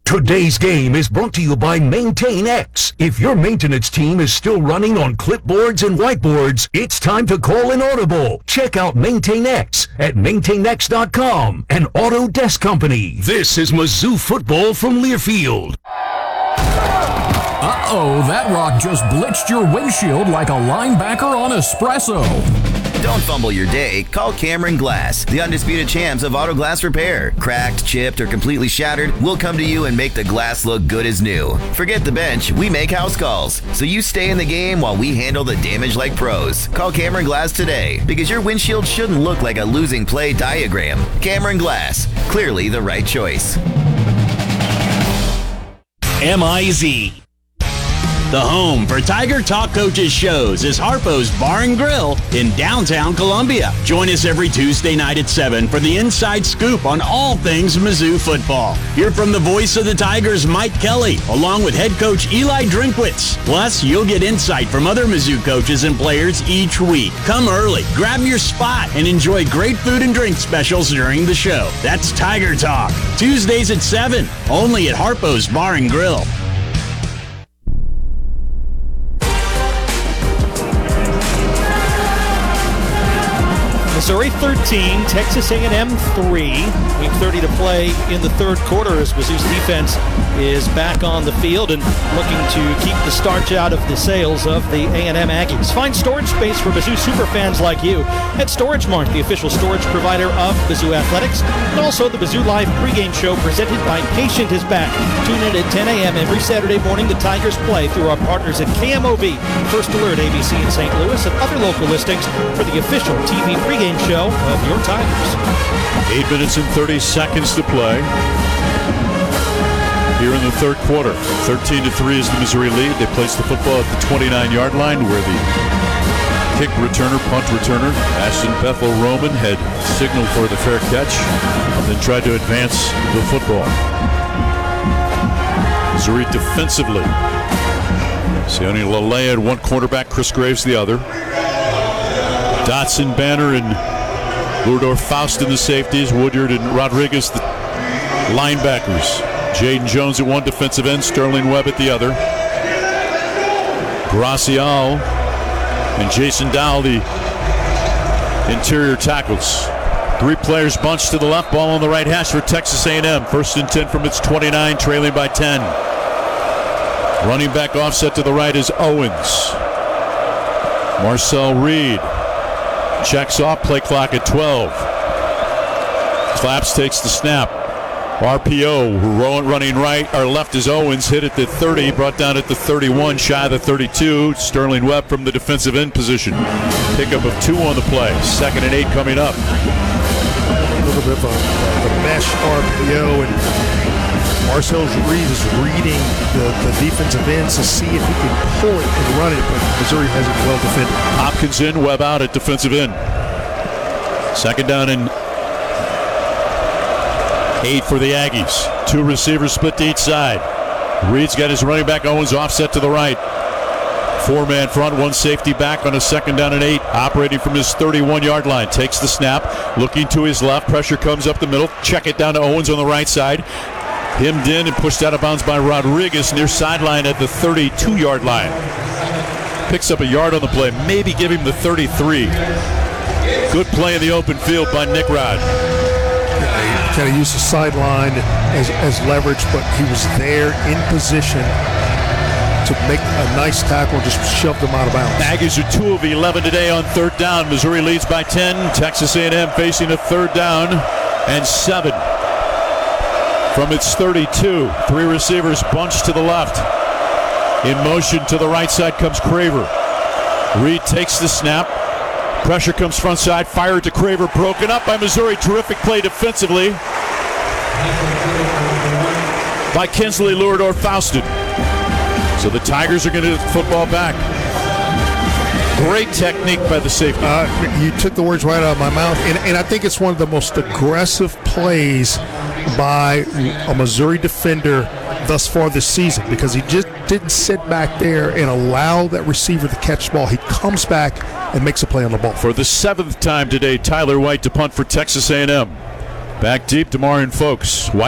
Today's game is brought to you by MaintainX. If your maintenance team is still running on clipboards and whiteboards, it's time to call an audible. Check out MaintainX at maintainx.com, an Autodesk company. This is Mizzou football from Learfield. Uh-oh, that rock just blitzed your windshield like a linebacker on espresso. Don't fumble your day. Call Cameron Glass, the undisputed champs of auto glass repair. Cracked, chipped, or completely shattered, we'll come to you and make the glass look good as new. Forget the bench, we make house calls. So you stay in the game while we handle the damage like pros. Call Cameron Glass today, because your windshield shouldn't look like a losing play diagram. Cameron Glass, clearly the right choice. MIZ. The home for Tiger Talk Coaches shows is Harpo's Bar and Grill in downtown Columbia. Join us every Tuesday night at 7 for the inside scoop on all things Mizzou football. Hear from the voice of the Tigers, Mike Kelly, along with head coach Eli Drinkwitz. Plus, you'll get insight from other Mizzou coaches and players each week. Come early, grab your spot, and enjoy great food and drink specials during the show. That's Tiger Talk. Tuesdays at 7, only at Harpo's Bar and Grill. Missouri 13, Texas A&M 3. Week 30 to play in the third quarter as Mizzou's defense is back on the field and looking to keep the starch out of the sails of the A&M Aggies. Find storage space for Mizzou superfans like you at Storage Mart, the official storage provider of Mizzou Athletics, and also the Mizzou Live pregame show presented by Patient is Back. Tune in at 10 a.m. every Saturday morning. The Tigers play through our partners at KMOV, First Alert, ABC in St. Louis, and other local listings for the official TV pregame show of your Tigers. 8 minutes and 30 seconds to play here in the third quarter. 13-3 is the Missouri lead. They place the football at the 29-yard line where the kick returner, punt returner, Ashton Bethel Roman had signaled for the fair catch and then tried to advance the football. Missouri defensively. Sione Lalea, one quarterback, Chris Graves the other. Dotson, Banner, and Lurdor Faust in the safeties. Woodyard and Rodriguez the linebackers. Jaden Jones at one defensive end. Sterling Webb at the other. Gracial and Jason Dow the interior tackles. Three players bunched to the left. Ball on the right hash for Texas A&M. First and 10 from its 29, trailing by 10. Running back offset to the right is Owens. Marcel Reed checks off, play clock at 12. Claps takes the snap. RPO running right, or left is Owens, hit at the 30, brought down at the 31, shy of the 32. Sterling Webb from the defensive end position. Pickup of 2 on the play. 2nd and 8 coming up. A little bit of a mesh RPO, and Marcel Reed is reading the defensive ends to see if he can pull it and run it, but Missouri has it well defended. Hopkins in, Webb out at defensive end. 2nd down and 8 for the Aggies. 2 receivers split to each side. Reed's got his running back, Owens offset to the right. 4-man front, 1 safety back on a 2nd down and 8, operating from his 31-yard line. Takes the snap, looking to his left. Pressure comes up the middle. Check it down to Owens on the right side. Hemmed in and pushed out of bounds by Rodriguez near sideline at the 32-yard line. Picks up a yard on the play, maybe give him the 33. Good play in the open field by Nick Rod. Kind of used the sideline as leverage, but he was there in position to make a nice tackle and just shoved them out of bounds. Aggies are 2 of 11 today on 3rd down. Missouri leads by 10. Texas A&M facing a 3rd down and 7. From its 32, 3 receivers bunched to the left. In motion to the right side comes Craver. Reed takes the snap. Pressure comes front side, fired to Craver, broken up by Missouri. Terrific play defensively by Kinsley Lurdor Faustin. So the Tigers are going to get the football back. Great technique by the safety. You took the words right out of my mouth, and I think it's one of the most aggressive plays by a Missouri defender thus far this season, because he just didn't sit back there and allow that receiver to catch the ball. He comes back and makes a play on the ball. For the 7th time today, Tyler White to punt for Texas A&M. Back deep, Demarion Folks. White